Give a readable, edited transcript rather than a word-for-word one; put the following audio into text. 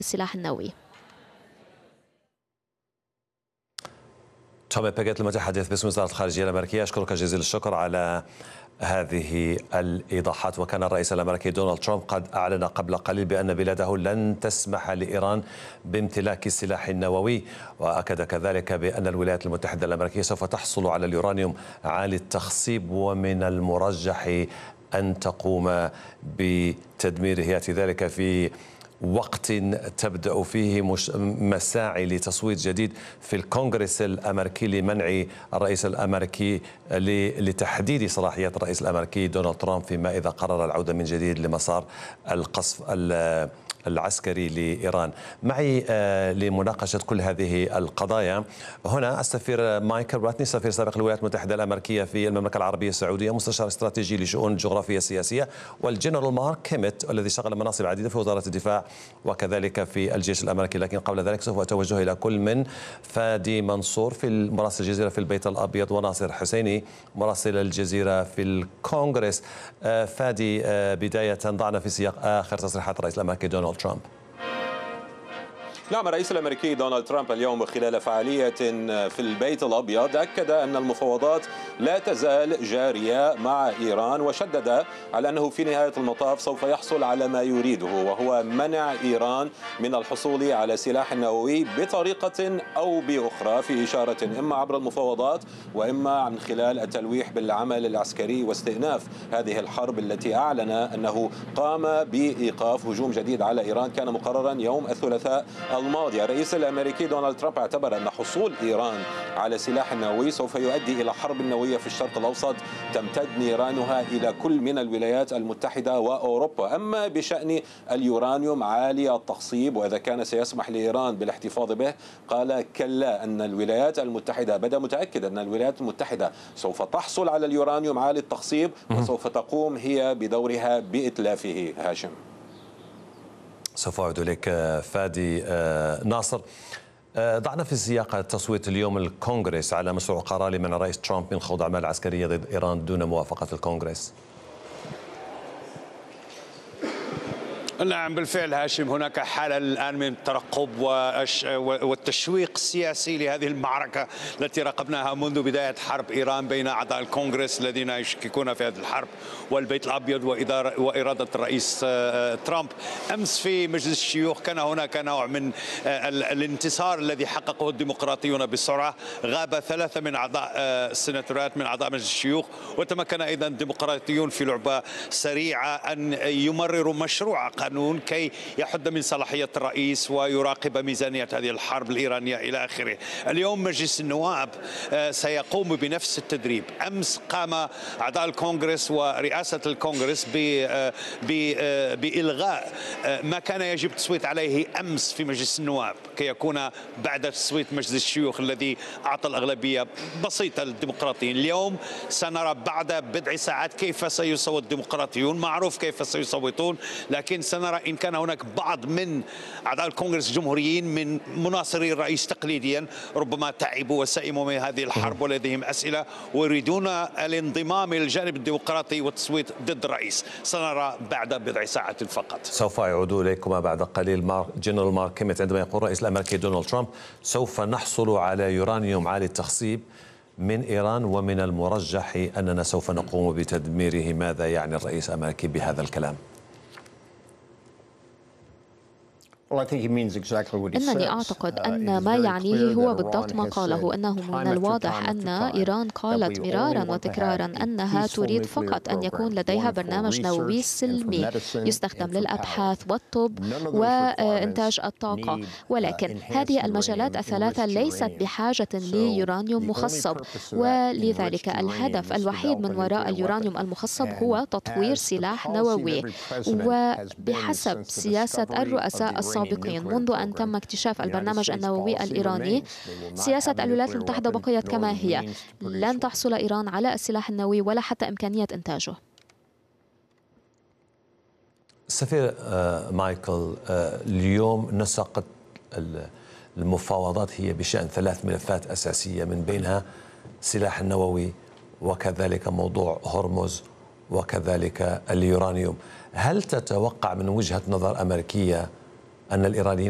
السلاح النووي. تومي بيغيت المتحدث باسم وزارة الخارجية الأمريكية، أشكرك جزيل الشكر على هذه الإيضاحات. وكان الرئيس الأمريكي دونالد ترامب قد أعلن قبل قليل بأن بلاده لن تسمح لإيران بامتلاك السلاح النووي، وأكد كذلك بأن الولايات المتحدة الأمريكية سوف تحصل على اليورانيوم عالي التخصيب ومن المرجح أن تقوم بتدميره، يأتي ذلك في وقت تبدأ فيه مساعي لتصويت جديد في الكونغرس الأمريكي لمنع الرئيس الأمريكي لتحديد صلاحيات الرئيس الأمريكي دونالد ترامب فيما إذا قرر العودة من جديد لمسار القصف العسكري لإيران. معي لمناقشة كل هذه القضايا هنا السفير مايكل راتني، سفير سابق للولايات المتحدة الأمريكية في المملكة العربية السعودية، مستشار استراتيجي لشؤون الجغرافيا السياسية، والجنرال مارك كيميت الذي شغل مناصب عديدة في وزارة الدفاع وكذلك في الجيش الأمريكي. لكن قبل ذلك سوف أتوجه إلى كل من فادي منصور في مراسل الجزيرة في البيت الأبيض وناصر حسيني مراسل الجزيرة في الكونغرس. فادي، بداية ضعنا في سياق آخر تصريحات الرئيس الأمريكي دونالد ترامب. نعم، الرئيس الأمريكي دونالد ترامب اليوم خلال فعالية في البيت الأبيض أكد أن المفاوضات لا تزال جارية مع إيران، وشدد على أنه في نهاية المطاف سوف يحصل على ما يريده، وهو منع إيران من الحصول على سلاح نووي بطريقة أو بأخرى، في إشارة إما عبر المفاوضات وإما من خلال التلويح بالعمل العسكري واستئناف هذه الحرب التي أعلن أنه قام بإيقاف هجوم جديد على إيران كان مقررا يوم الثلاثاء الماضي. الرئيس الأمريكي دونالد ترامب اعتبر أن حصول إيران على سلاح نووي سوف يؤدي إلى حرب نووية في الشرق الأوسط تمتد نيرانها إلى كل من الولايات المتحدة وأوروبا. أما بشأن اليورانيوم عالي التخصيب وإذا كان سيسمح لإيران بالاحتفاظ به، قال كلا، أن الولايات المتحدة بدأ متأكد أن الولايات المتحدة سوف تحصل على اليورانيوم عالي التخصيب وسوف تقوم هي بدورها بإتلافه. هاشم، سوف أعود إليك فادي. ناصر، ضعنا في سياق تصويت اليوم الكونغرس على مشروع قرار لمنع الرئيس ترامب من خوض أعمال عسكرية ضد إيران دون موافقة الكونغرس. نعم بالفعل هاشم، هناك حالة الآن من الترقب والتشويق السياسي لهذه المعركة التي راقبناها منذ بداية حرب إيران بين أعضاء الكونغرس الذين يشككون في هذه الحرب والبيت الأبيض وإرادة الرئيس ترامب. أمس في مجلس الشيوخ كان هناك نوع من الانتصار الذي حققه الديمقراطيون بسرعة. غاب 3 من أعضاء السناتورات من أعضاء مجلس الشيوخ، وتمكن أيضا الديمقراطيون في لعبة سريعة أن يمرروا مشروع قانون كي يحد من صلاحية الرئيس ويراقب ميزانية هذه الحرب الإيرانية إلى آخره. اليوم مجلس النواب سيقوم بنفس التدريب. أمس قام أعضاء الكونغرس ورئاسة الكونغرس بإلغاء ما كان يجب التصويت عليه أمس في مجلس النواب كي يكون بعد تصويت مجلس الشيوخ الذي أعطى الأغلبية بسيطة للديمقراطيين. اليوم سنرى بعد بضع ساعات كيف سيصوت الديمقراطيون. معروف كيف سيصوتون، لكن سنرى إن كان هناك بعض من أعضاء الكونغرس الجمهوريين من مناصري الرئيس تقليديا ربما تعبوا وسئموا من هذه الحرب ولديهم أسئلة ويريدون الانضمام إلى الجانب الديمقراطي والتصويت ضد الرئيس. سنرى بعد بضع ساعات فقط. سوف يعود إليكما بعد قليل. جنرال مارك كيميت، عندما يقول الرئيس الأمريكي دونالد ترامب سوف نحصل على يورانيوم عالي التخصيب من إيران ومن المرجح أننا سوف نقوم بتدميره، ماذا يعني الرئيس الأمريكي بهذا الكلام؟ إنني أعتقد أن ما يعنيه هو بالضبط ما قاله، أنه من الواضح أن إيران قالت مرارا وتكرارا أنها تريد فقط أن يكون لديها برنامج نووي سلمي يستخدم للأبحاث والطب وإنتاج الطاقة، ولكن هذه المجالات الثلاثة ليست بحاجة ليورانيوم مخصب، ولذلك الهدف الوحيد من وراء اليورانيوم المخصب هو تطوير سلاح نووي. وبحسب سياسة الرؤساء السابقين منذ أن تم اكتشاف البرنامج النووي الإيراني، سياسة الولايات المتحدة بقيت كما هي، لن تحصل إيران على السلاح النووي ولا حتى إمكانية إنتاجه. سفير مايكل، اليوم نسقت المفاوضات هي بشأن 3 ملفات أساسية، من بينها السلاح النووي وكذلك موضوع هرمز وكذلك اليورانيوم. هل تتوقع من وجهة نظر أمريكية أن الإيرانيين